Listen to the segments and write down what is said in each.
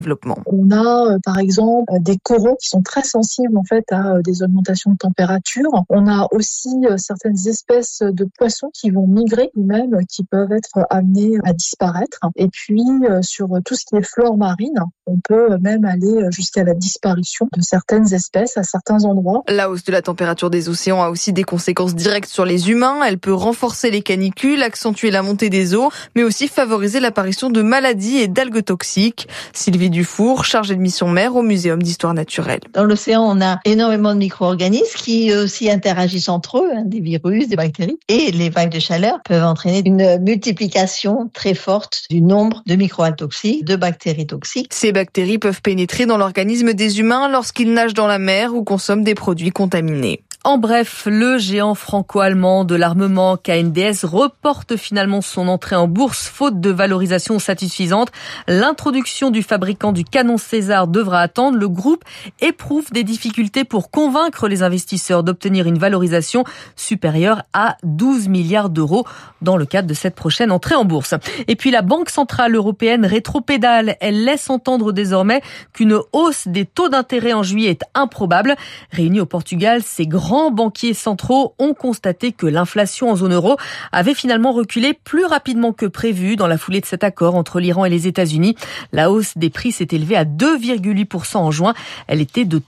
développement. On a par exemple des coraux qui sont très sensibles en fait à des augmentations de température. On a aussi certaines espèces de poissons qui vont migrer ou même qui peuvent être amenés à disparaître. Et puis sur tout ce qui est flore marine, on peut même aller jusqu'à la disparition de certaines espèces à certains endroits. La hausse de la température des océans a aussi des conséquences directes sur les humains. Elle peut renforcer les canicules, accentuer la montée des eaux, mais aussi favoriser l'apparition de maladies et d'algues toxiques. Sylvie Dufour, chargée de mission mer au Muséum d'histoire naturelle. Dans l'océan, on a énormément de micro-organismes qui aussi interagissent entre eux, des virus, des bactéries. Et les vagues de chaleur peuvent entraîner une multiplication très forte du nombre de micro-algues toxiques, de bactéries toxiques. Ces bactéries peuvent pénétrer dans l'organisme des humains lorsqu'ils nagent dans la mer ou consomment des produits contaminés. En bref, le géant franco-allemand de l'armement KNDS reporte finalement son entrée en bourse faute de valorisation satisfaisante. L'introduction du fabricant du canon César devra attendre. Le groupe éprouve des difficultés pour convaincre les investisseurs d'obtenir une valorisation supérieure à 12 milliards d'euros dans le cadre de cette prochaine entrée en bourse. Et puis la Banque centrale européenne rétropédale. Elle laisse entendre désormais qu'une hausse des taux d'intérêt en juillet est improbable. Réunis au Portugal, ces grands banquiers centraux ont constaté que l'inflation en zone euro avait finalement reculé plus rapidement que prévu dans la foulée de cet accord entre l'Iran et les États-Unis. La hausse des prix s'est élevée à 2,8% en juin. Elle était de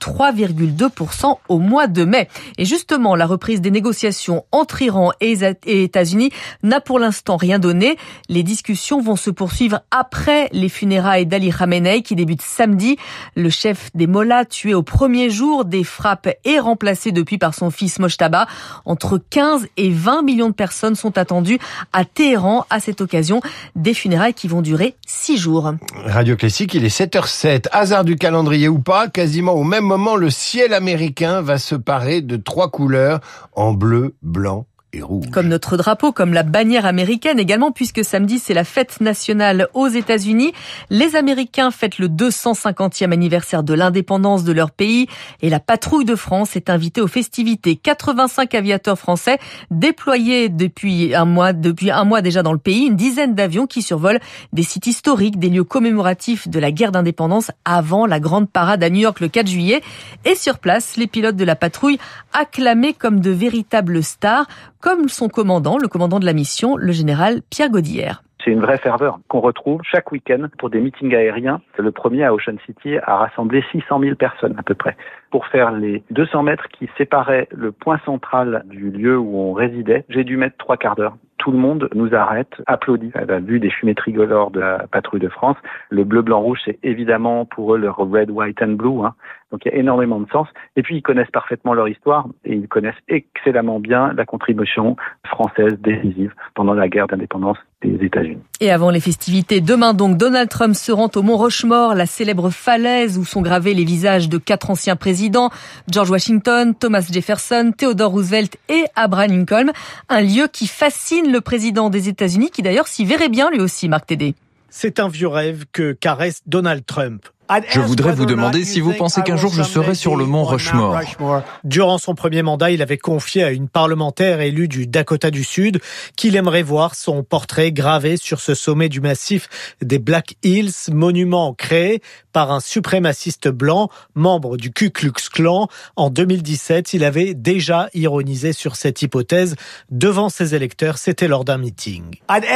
3,2% au mois de mai. Et justement, la reprise des négociations entre Iran et États-Unis n'a pour l'instant rien donné. Les discussions vont se poursuivre après les funérailles d'Ali Khamenei qui débutent samedi. Le chef des Mollahs, tué au premier jour des frappes et remplacé depuis par son fils Mojtaba. Entre 15 et 20 millions de personnes sont attendues à Téhéran à cette occasion. Des funérailles qui vont durer 6 jours. Radio Classique, il est 7h07. Hasard du calendrier ou pas, quasiment au même moment, le ciel américain va se parer de 3 couleurs en bleu, blanc et rouge. Comme notre drapeau, comme la bannière américaine également, puisque samedi c'est la fête nationale aux États-Unis. Les Américains fêtent le 250e anniversaire de l'indépendance de leur pays et la patrouille de France est invitée aux festivités. 85 aviateurs français déployés depuis un mois déjà dans le pays, une dizaine d'avions qui survolent des sites historiques, des lieux commémoratifs de la guerre d'indépendance avant la grande parade à New York le 4 juillet. Et sur place, les pilotes de la patrouille acclamés comme de véritables stars, comme son commandant, le commandant de la mission, le général Pierre Godillère. C'est une vraie ferveur qu'on retrouve chaque week-end pour des meetings aériens. Le premier à Ocean City a rassemblé 600 000 personnes à peu près pour faire les 200 mètres qui séparaient le point central du lieu où on résidait. J'ai dû mettre 3 quarts d'heure. Tout le monde nous arrête, applaudit à la vue des fumées tricolores de la patrouille de France. Le bleu, blanc, rouge, c'est évidemment pour eux leur red, white and blue. Donc il y a énormément de sens. Et puis ils connaissent parfaitement leur histoire et ils connaissent excellemment bien la contribution française décisive pendant la guerre d'indépendance des États-Unis. Et avant les festivités, demain donc, Donald Trump se rend au Mont Rushmore, la célèbre falaise où sont gravés les visages de 4 anciens présidents, George Washington, Thomas Jefferson, Theodore Roosevelt et Abraham Lincoln. Un lieu qui fascine le président des États-Unis, qui d'ailleurs s'y verrait bien lui aussi, Marc Tédé. C'est un vieux rêve que caresse Donald Trump. Je voudrais vous demander si vous pensez qu'un jour je serai sur le mont Rushmore. Durant son premier mandat, il avait confié à une parlementaire élue du Dakota du Sud qu'il aimerait voir son portrait gravé sur ce sommet du massif des Black Hills, monument créé par un suprémaciste blanc, membre du Ku Klux Klan. En 2017, il avait déjà ironisé sur cette hypothèse devant ses électeurs. C'était lors d'un meeting.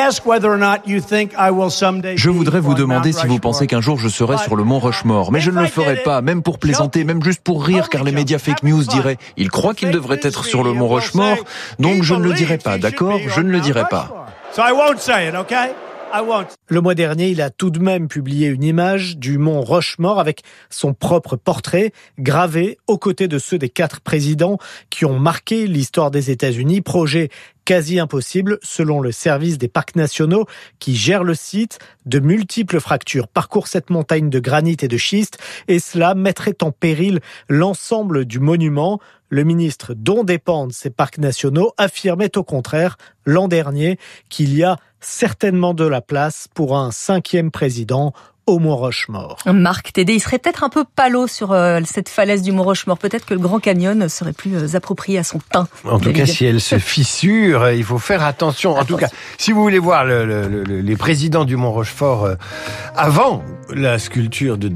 Je voudrais vous demander si vous pensez qu'un jour je serai sur le mont Rushmore, mais je ne le ferai pas, même pour plaisanter, même juste pour rire, car les médias fake news diraient « il croit qu'il devrait être sur le mont Rushmore, donc je ne le dirai pas, d'accord ? Je ne le dirai pas. » Le mois dernier, il a tout de même publié une image du mont Rushmore avec son propre portrait gravé aux côtés de ceux des 4 présidents qui ont marqué l'histoire des États-Unis. Projet quasi impossible selon le service des parcs nationaux qui gère le site. De multiples fractures parcourent cette montagne de granit et de schiste et cela mettrait en péril l'ensemble du monument. Le ministre dont dépendent ces parcs nationaux affirmait au contraire l'an dernier qu'il y a certainement de la place pour un 5e président au Mont Rushmore. Marc Tédé, il serait peut-être un peu palo sur cette falaise du Mont Rushmore. Peut-être que le Grand Canyon serait plus approprié à son teint. En tout cas, si elle se fissure, il faut faire attention. En tout cas, si vous voulez voir les présidents du Mont Rushmore avant la sculpture de